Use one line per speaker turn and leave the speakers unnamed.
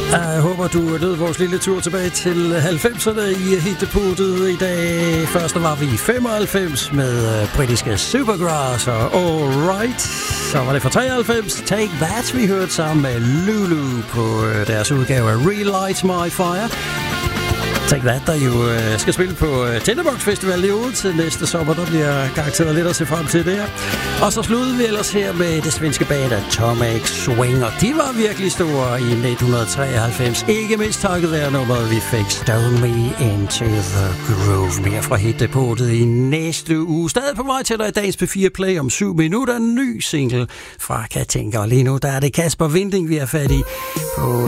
Jeg håber, du lød vores lille tur tilbage til 90'erne i hitteputet i dag. Først var vi i 95 med britiske Supergrass og Alright. Så var det fra 93 Take That, vi hørte sammen med Lulu på deres udgave af Relight My Fire. Take That, der jo skal spille på Tinderbox Festival i Odense næste sommer. Der bliver garanteret lidt at se frem til det her. Og så sluttede vi ellers her med det svenske band Atomic Swing, og de var virkelig store i 1993. Ikke mindst takket være nummeret, vi fik Stone Me Into The Groove. Mere fra hitdepotet i næste uge. Stadig på vej til dig i dagens P4 Play om 7 minutter. En ny single fra Katinka. Og lige nu der er det Kasper Winding, vi er fat i på